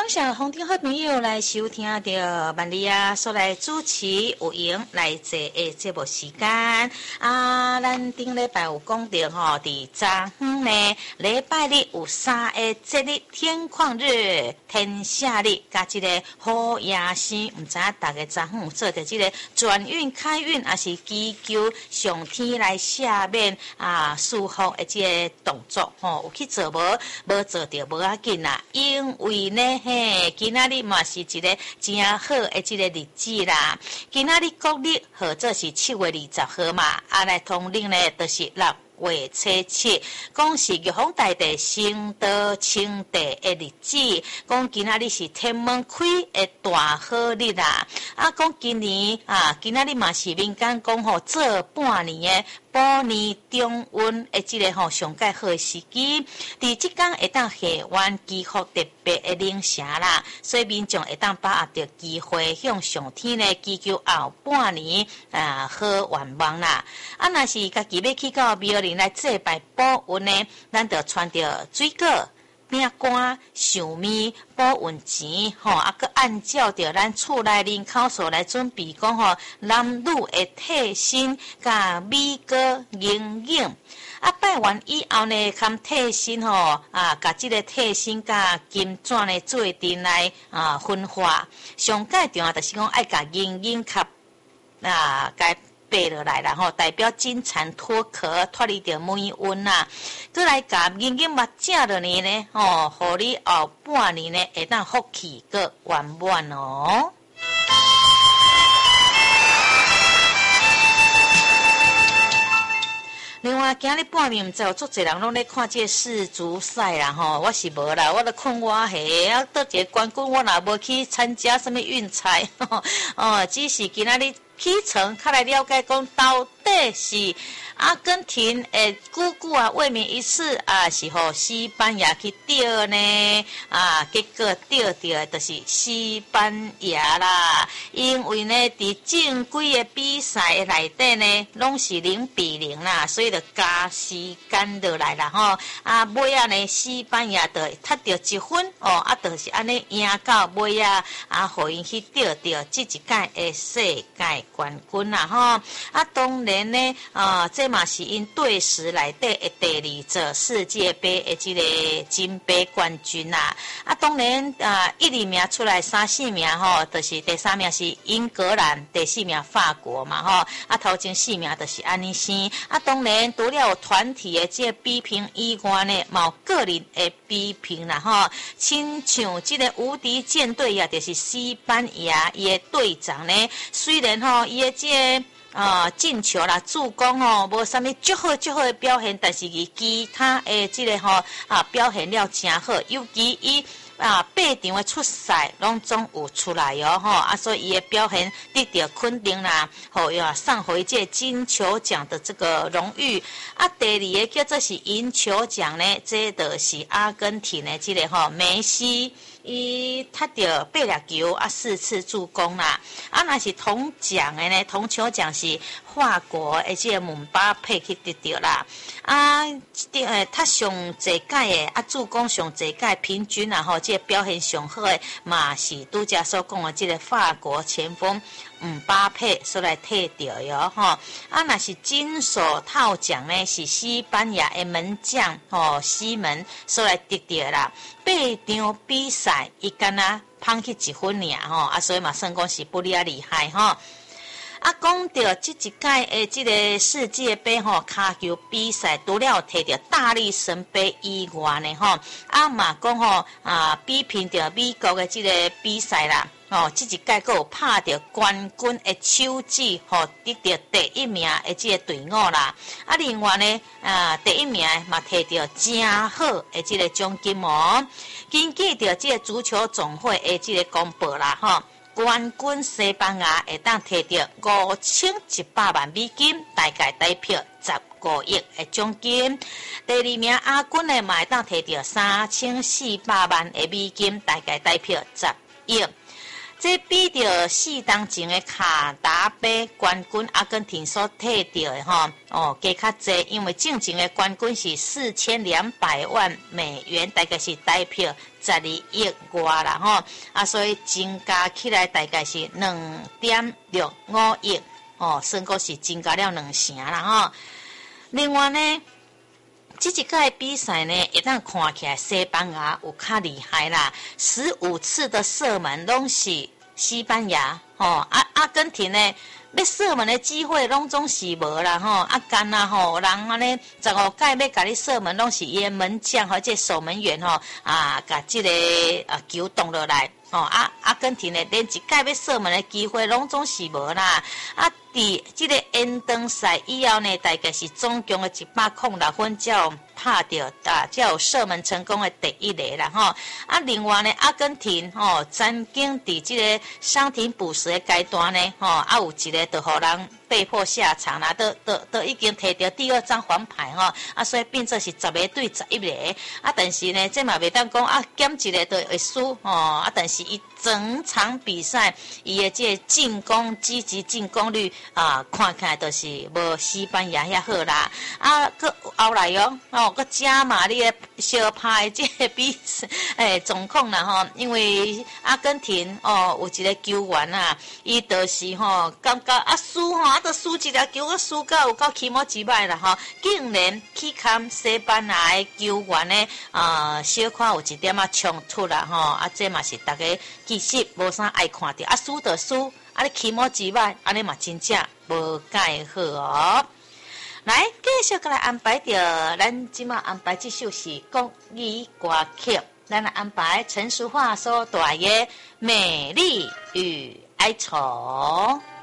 感谢风顶好朋友来收听到万里啊所来主持有闲来坐的节目时间啊，咱顶礼拜有讲到吼，伫昨昏呢，礼拜日有3个节日：天旷日、天下日，甲这个好夜星。唔知影大家昨昏有做着这个转运、开运，还是祈求上天来赦免啊祝福的这个动作吼，有去做无做着无要紧啦，因为呢。嘿，今仔日嘛是一个真好的这个日子啦。今仔日国历或者是7月20号嘛，啊来通令呢就是6月初7，讲是玉皇大帝升道称帝的日子。讲今仔日是天门开的大好日啦。啊，讲今年啊，今仔日嘛是民间讲吼做半年的保年中运的这个吼上介好的时机。伫即天会当下愿祈福特别的灵城啦，所以民众会当把握着机会向上天呢祈求后半年好愿望啦。啊，若是家己要去到庙里来祭拜保运呢，咱就穿着水果、饼干、寿面、保运钱，吼，啊，佮按照着咱厝内人口数来准备，讲吼男女的替身甲米果银影。啊，拜完以后呢，含替身吼啊，甲这个替身甲金砖呢做阵来分化。上界重要就是讲爱甲银银卡甲背落来啦吼，代表金蝉脱壳，脱离着霉运啦。再来甲银银目正落年呢，吼，互你后半年呢会当福气个圆满哦。另外，今日半暝毋知有足侪人拢咧看这世足赛啦吼，我是无啦，我咧困我下啊，倒一个冠军我若无去参加什么运彩，只是今仔日起床，较来了解讲到底是阿根廷诶，久啊卫冕一次啊，是互西班牙去钓呢啊，结果钓着就是西班牙啦，因为呢伫正规的比赛内底呢，拢是0-0啦，所以就加时间落来啦吼，啊尾啊呢西班牙就踢着1分哦，啊就是安尼赢到尾啊，啊互因去钓着这一届的世界冠军啦吼，啊当然呢这嘛是因队史内底的第2座世界杯的这个金杯冠军啦。啊，当然1、2名出来3、4名吼，就是第3名是英格兰，第4名法国嘛吼。啊，头前4名就是安尼先。啊，当然除了有团体的这个比拼以外呢，嘛有个人的比拼啦吼。亲像这个无敌舰队也就是西班牙伊的队长呢，虽然吼伊的这个进球啦、助攻吼，无啥物足好的表现，但是伊其他的这个吼表现了真好，尤其伊8场的出赛拢总有出来哦吼，啊，所以伊的表现得到肯定啦，吼要上回这金球奖的这个荣誉。啊，第2个叫做是银球奖呢，这就是阿根廷的这个吼梅西。伊踢着8粒球啊，4次助攻啦。啊，若是铜奖的呢，铜球奖是法国的这个姆巴佩去得到啦。啊，他上侪届的啊，助攻上侪届平均啊吼，这个表现上好的嘛是拄则所讲的这个法国前锋姆巴佩所来摕到哟吼。啊，若是金手套奖呢，是西班牙的门将西门所来得到啦。8场比赛，伊敢若捧去1分尔吼，啊，所以嘛算讲是不哩厉害吼。啊，讲到这一届的这个世界杯吼，骹球比赛除了摕到大力神杯以外呢吼，啊嘛讲吼比拼着美国的这个比赛啦。这一届佫有拍着冠军的手指，得到第1名的这个队伍啦。啊，另外呢，第1名嘛摕到真好的这个奖金哦。根据着这个足球总会的这个公布啦，冠军西班牙会当摕到5100万美金，大概代表15亿的奖金。第2名亚军呢，嘛会当摕到3400万的美金，大概代表10亿。 这比着4当前的卡达杯冠军阿根廷所摕到的加较济，因为正前的冠军是4200万美元，大概是代表12亿外啦所以增加起来大概是2.65亿算过是增加了2成啦另外呢，这一届的比赛呢，会当看起来西班牙有较厉害啦，15次的射门拢是西班牙阿根廷呢，要射门的机会拢总是无啦干人安尼15届要甲你射门拢是伊的门将或者守门员甲这个球动落来阿根廷呢连一届要射门的机会拢总是无啦伫这个延长赛以后呢，大概是总共的106分才有拍到才有射门成功的第一个啦另外呢，阿根廷曾经伫这个伤停补时的阶段呢有一个就互人被迫下场啦，都已经摕到第2张黄牌所以变做是10个对11个但是呢，这嘛袂当讲减一个就会输但是伊整场比赛伊的这个进攻积极进攻率看起来就是无西班牙遐好啦搁后来搁加码你的小拍这个比赛总控啦因为阿根廷有一个球员伊就是感觉输都输一粒球，输到有够起毛几摆啦竟然去看西班牙的球员呢小可有一点冲突啦这嘛是大家其实无啥爱看到输就输你起毛几摆安尼嘛真正无介好来继续来安排着咱即马安排这首是国语歌曲，咱来安排陈淑桦所带的《美丽与哀愁》。